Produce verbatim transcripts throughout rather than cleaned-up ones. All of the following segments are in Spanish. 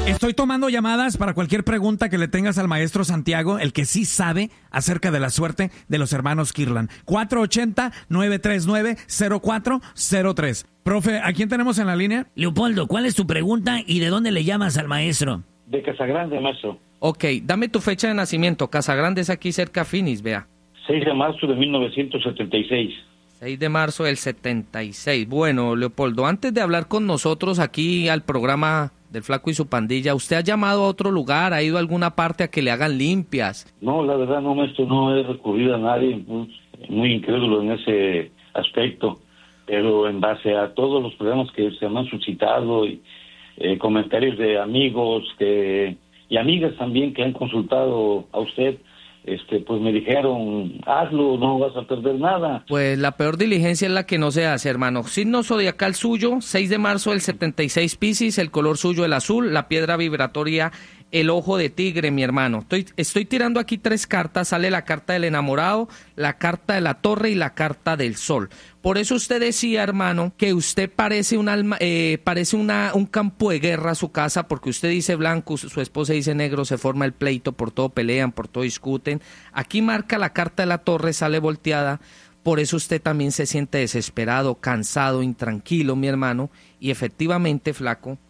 Estoy tomando llamadas para cualquier pregunta que le tengas al maestro Santiago, el que sí sabe acerca de la suerte de los hermanos Kirlan. cuatro ochenta, nueve tres nueve, cero cuatro cero tres. Profe, ¿a quién tenemos en la línea? Leopoldo, ¿cuál es tu pregunta y de dónde le llamas al maestro? De Casagrande, maestro. Ok, dame tu fecha de nacimiento. Casagrande es aquí cerca a Phoenix, vea. seis de marzo de mil novecientos setenta y seis. seis de marzo del setenta y seis. Bueno, Leopoldo, antes de hablar con nosotros aquí al programa del Flaco y su pandilla, ¿usted ha llamado a otro lugar? ¿Ha ido a alguna parte a que le hagan limpias? No, la verdad no, maestro, no he recurrido a nadie, muy, muy incrédulo en ese aspecto, pero en base a todos los problemas que se me han suscitado y eh, comentarios de amigos que y amigas también que han consultado a usted, este, pues me dijeron, hazlo, no vas a perder nada. Pues la peor diligencia es la que no se hace, hermano. Signo zodiacal suyo, seis de marzo del setenta y seis, Piscis, el color suyo el azul, la piedra vibratoria el ojo de tigre, mi hermano. Estoy, estoy tirando aquí tres cartas, sale la carta del enamorado, la carta de la torre y la carta del sol. Por eso usted decía, hermano, que usted parece un alma, eh, parece una, un campo de guerra a su casa, porque usted dice blanco, su, su esposa dice negro, se forma el pleito, por todo pelean, por todo discuten. Aquí marca la carta de la torre, sale volteada. Por eso usted también se siente desesperado, cansado, intranquilo, mi hermano. Y efectivamente, flaco,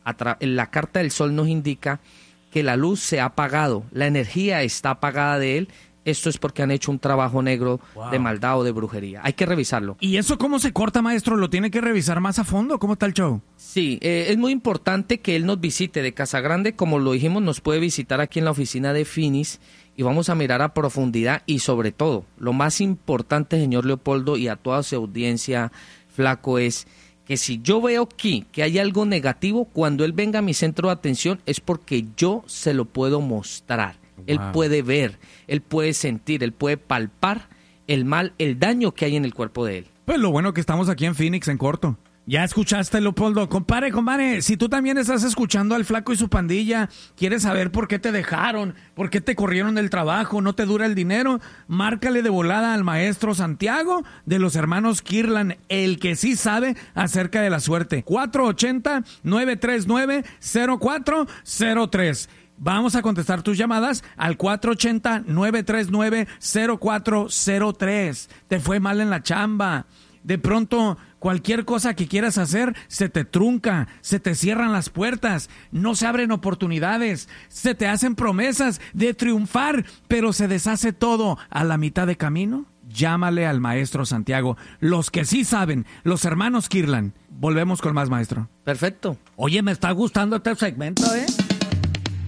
la carta del sol nos indica que la luz se ha apagado, la energía está apagada de él. Esto es porque han hecho un trabajo negro, wow, de maldad o de brujería. Hay que revisarlo. ¿Y eso cómo se corta, maestro? ¿Lo tiene que revisar más a fondo? ¿Cómo está el show? Sí, eh, es muy importante que él nos visite de Casagrande. Como lo dijimos, nos puede visitar aquí en la oficina de Phoenix y vamos a mirar a profundidad y sobre todo, lo más importante, señor Leopoldo, y a toda su audiencia, flaco, es que si yo veo aquí que hay algo negativo, cuando él venga a mi centro de atención es porque yo se lo puedo mostrar. Wow. Él puede ver, él puede sentir, él puede palpar el mal, el daño que hay en el cuerpo de él. Pues lo bueno que estamos aquí en Phoenix en corto. Ya escuchaste, Leopoldo. Compare, compare, si tú también estás escuchando al Flaco y su pandilla, quieres saber por qué te dejaron, por qué te corrieron del trabajo, no te dura el dinero, márcale de volada al maestro Santiago de los hermanos Kirlan, el que sí sabe acerca de la suerte. cuatro ochenta, nueve tres nueve, cero cuatro cero tres. Vamos a contestar tus llamadas al cuatro ochenta, nueve tres nueve, cero cuatro cero tres. Te fue mal en la chamba. De pronto, cualquier cosa que quieras hacer se te trunca, se te cierran las puertas, no se abren oportunidades, se te hacen promesas de triunfar, pero se deshace todo a la mitad de camino. Llámale al maestro Santiago, los que sí saben, los hermanos Kirlan. Volvemos con más, maestro. Perfecto. Oye, me está gustando este segmento, ¿eh?